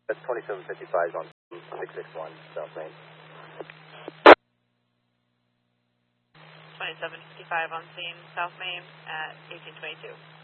That's 2755 on 661 South Main. 2755 on scene, South Main at 1822.